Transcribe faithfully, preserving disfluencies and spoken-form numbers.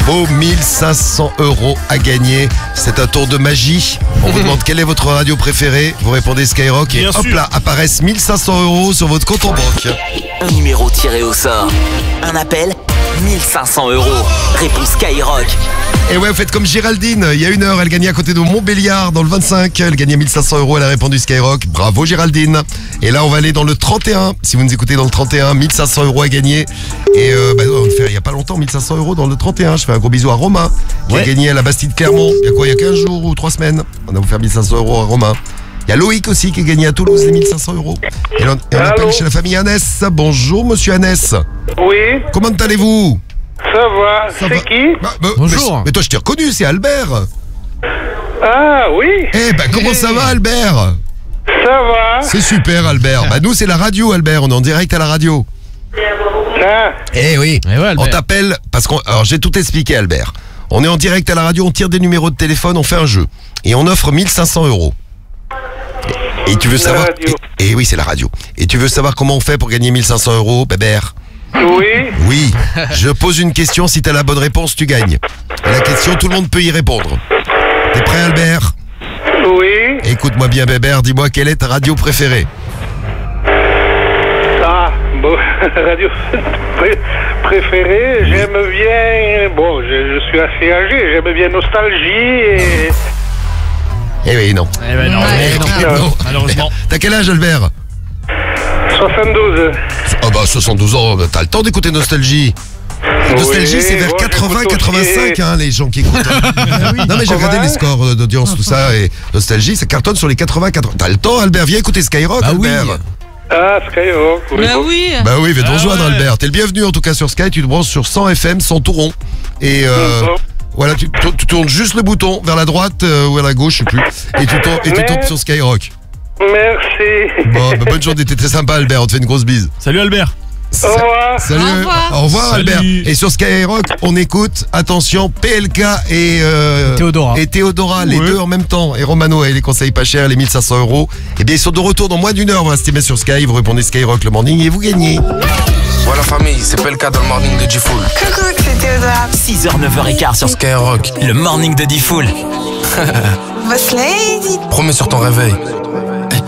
beau mille cinq cents euros à gagner. C'est un tour de magie. On vous demande quelle est votre radio préférée. Vous répondez Skyrock et Bien hop sûr. là, apparaissent mille cinq cents euros sur votre compte en banque. Un numéro tiré au sort. Un appel, mille cinq cents euros. Réponse Skyrock. Et ouais, vous faites comme Géraldine. Il y a une heure, elle gagnait à côté de Montbéliard dans le vingt-cinq. Elle gagnait mille cinq cents euros. Elle a répondu Skyrock. Bravo Géraldine. Et là, on va aller dans le trente et un. Si vous nous écoutez dans le trente et un, mille cinq cents euros à gagner. Et euh, bah, on le fait il n'y a pas longtemps, mille cinq cents euros dans le trente et un. Je fais un gros bisou à Romain qui Ouais. a gagné à la Bastide Clermont. Il y a quoi, il y a quinze jours ou trois semaines. On va vous faire mille cinq cents euros à Romain. Il y a Loïc aussi qui a gagné à Toulouse les mille cinq cents euros. Et on, et on appelle Allô. chez la famille Annès. Bonjour monsieur Annès. Oui, Comment allez-vous? ça va. Ça va C'est qui? Bah, bah, Bonjour. Mais, mais toi je t'ai reconnu, c'est Albert. Ah oui, Eh ben comment ça va Albert? ça va. C'est super Albert. Bah nous c'est la radio Albert, on est en direct à la radio. Ah, Eh oui. Eh ouais, Albert. On t'appelle parce qu'on alors j'ai tout expliqué Albert. On est en direct à la radio, on tire des numéros de téléphone, on fait un jeu et on offre mille cinq cents euros. Et, et tu veux La savoir radio. Et, et oui, c'est la radio. Et tu veux savoir comment on fait pour gagner mille cinq cents euros, Bébert? oui, Oui. Je pose une question, si t'as la bonne réponse, tu gagnes. Et la question, tout le monde peut y répondre. T'es prêt Albert? oui. Écoute-moi bien Bébert, dis-moi quelle est ta radio préférée? Ah, bon, radio pré- préférée, j'aime bien. Bon, je, je suis assez âgé, j'aime bien Nostalgie et. Eh oui, non. Eh ben non, Ouais, eh non. Non. Malheureusement. T'as quel âge Albert? soixante-douze. Ah bah soixante-douze ans, t'as le temps d'écouter Nostalgie. Nostalgie, Oui, c'est vers bon, quatre-vingts j'écoute quatre-vingt-cinq, aussi. hein, les gens qui écoutent. Non mais j'ai regardé Comment les scores euh, d'audience, tout ça, et Nostalgie, ça cartonne sur les quatre-vingts quatre-vingts. T'as le temps Albert, viens écouter Skyrock Bah oui. Albert. Ah, Skyrock, oui. Bah oui. Bah oui, viens te Ah rejoindre ouais. Albert. T'es le bienvenu en tout cas sur Sky, tu te branches sur cent F M, cent tout rond. Et euh, Bon. voilà, tu, tu- tu tournes juste le bouton vers la droite euh, ou à la gauche, je sais plus. Et tu tombes, et tu Mais- tombes sur Skyrock. Merci. Bon, bah, bonne journée, t'es très sympa Albert, on te fait une grosse bise. Salut Albert. Au revoir. Salut. Au revoir. Au revoir, Salut. Albert. Et sur Skyrock, on écoute, attention, P L K et, euh, Théodora. et Théodora, les Ouais. deux en même temps. Et Romano et les conseils pas chers, les mille cinq cents euros. Et bien, ils sont de retour dans moins d'une heure. Vous restez bien sur Sky, vous répondez Skyrock le morning et vous gagnez. Voilà famille, c'est pas le cas dans le morning de G-Full. Coucou, c'est Théodora. six heures, neuf heures quinze sur Skyrock, le morning de Diffoul. Boss Lady. promets sur ton réveil.